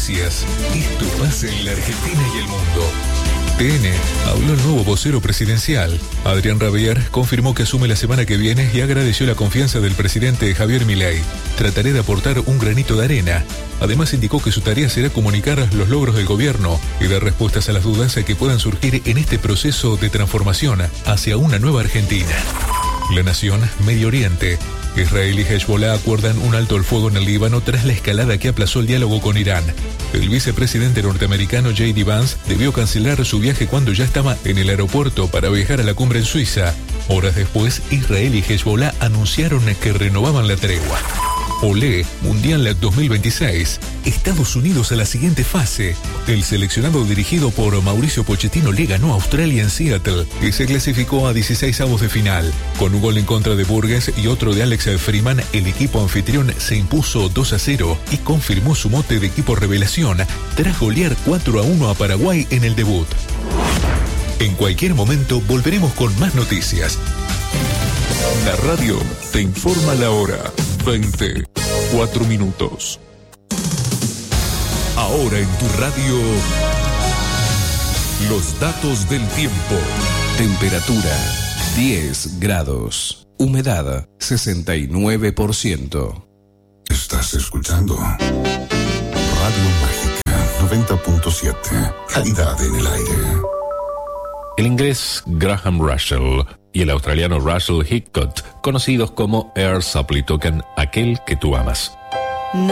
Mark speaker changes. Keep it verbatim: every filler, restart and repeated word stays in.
Speaker 1: noticias. Esto pasa en la Argentina y el mundo. T N habló el nuevo vocero presidencial. Adrián Rabier confirmó que asume la semana que viene y agradeció la confianza del presidente Javier Milei. Trataré de aportar un granito de arena. Además indicó que su tarea será comunicar los logros del gobierno y dar respuestas a las dudas que puedan surgir en este proceso de transformación hacia una nueva Argentina. La Nación, Medio Oriente. Israel y Hezbollah acuerdan un alto al fuego en el Líbano tras la escalada que aplazó el diálogo con Irán. El vicepresidente norteamericano J D Vance debió cancelar su viaje cuando ya estaba en el aeropuerto para viajar a la cumbre en Suiza. Horas después, Israel y Hezbollah anunciaron que renovaban la tregua. Olé, Mundial dos mil veintiséis. Estados Unidos a la siguiente fase. El seleccionado dirigido por Mauricio Pochettino le ganó a Australia en Seattle y se clasificó a dieciseisavos de final. Con un gol en contra de Burgess y otro de Alex Freeman, el equipo anfitrión se impuso dos a cero y confirmó su mote de equipo revelación tras golear cuatro a uno a Paraguay en el debut. En cualquier momento volveremos con más noticias. La radio te informa la hora. veinticuatro minutos. Ahora en tu radio, los datos del tiempo. Temperatura diez grados. Humedad sesenta y nueve por ciento.
Speaker 2: Estás escuchando Radio Mágica noventa punto siete. Calidad en el aire.
Speaker 3: El inglés Graham Russell y el australiano Russell Hickcott, conocidos como Air Supply Token, aquel que tú amas.